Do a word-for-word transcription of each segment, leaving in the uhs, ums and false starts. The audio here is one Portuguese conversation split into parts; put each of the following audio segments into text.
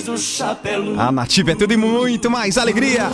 A Nativa é tudo e muito mais alegria.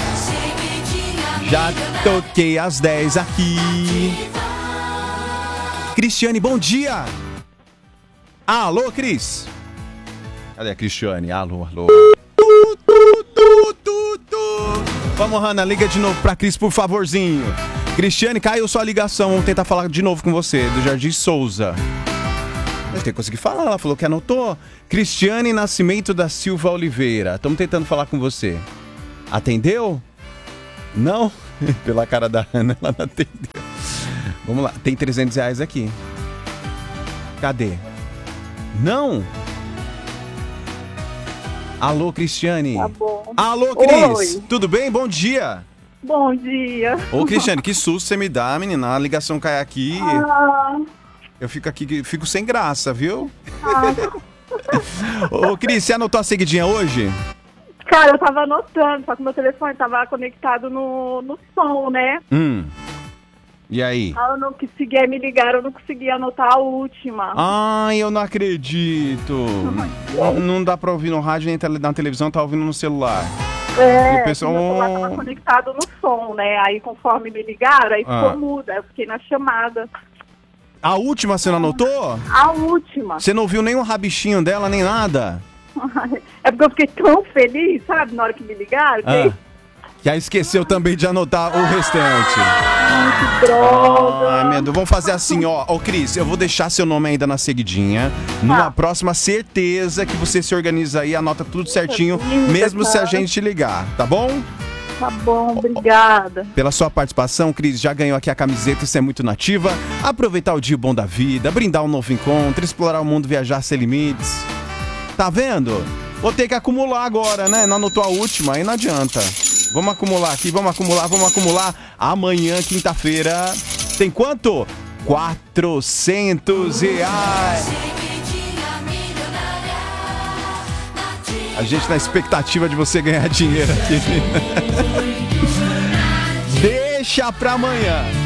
Já toquei às dez aqui. Cristiane, bom dia. Alô, Cris. Cadê a Cristiane? Alô, alô. Tu, tu, tu, tu, tu. Vamos, Hanna, liga de novo pra Cris, por favorzinho. Cristiane, caiu sua ligação. Vamos tentar falar de novo com você, do Jardim Souza. Eu tenho que conseguir falar, ela falou que anotou. Cristiane Nascimento da Silva Oliveira. Estamos tentando falar com você. Atendeu? Não? Pela cara da Ana, ela não atendeu. Vamos lá, tem trezentos reais aqui. Cadê? Não? Alô, Cristiane. Tá bom. Alô, Cris. Oi. Tudo bem? Bom dia. Bom dia. Ô, Cristiane, que susto você me dá, menina. A ligação cai aqui. Ah, Eu fico aqui, fico sem graça, viu? ah. Ô, Cris, você anotou a seguidinha hoje? Cara, eu tava anotando, só que meu telefone tava conectado no, no som, né? Hum. E aí? Ah, eu não conseguia me ligar, eu não conseguia anotar a última. Ai, eu não acredito. Não, não dá pra ouvir no rádio nem tele- na televisão, tá ouvindo no celular. É, E o pessoal- meu celular tava conectado no som, né? Aí conforme me ligaram, aí Ah. ficou muda, eu fiquei na chamada. A última você não anotou? A última. Você não ouviu nem o rabichinho dela, nem nada? É porque eu fiquei tão feliz, sabe, na hora que me ligaram. Ah. Que... Que aí esqueceu também de anotar o restante. Que droga. Ai, meu Deus. Vamos fazer assim, ó. Ô, Cris, eu vou deixar seu nome ainda na seguidinha. Numa Tá. próxima, certeza que você se organiza aí, anota tudo certinho, linda, mesmo se a cara. gente te ligar, tá bom? Tá bom, obrigada. Pela sua participação, Cris, já ganhou aqui a camiseta, isso é muito nativa. Aproveitar o dia bom da vida, brindar um novo encontro, explorar o mundo, viajar sem limites. Tá vendo? Vou ter que acumular agora, né? Não anotou a última, aí não adianta. Vamos acumular aqui, vamos acumular, vamos acumular. Amanhã, quinta-feira, tem quanto? quatrocentos reais. A gente na expectativa de você ganhar dinheiro aqui. Deixa pra amanhã.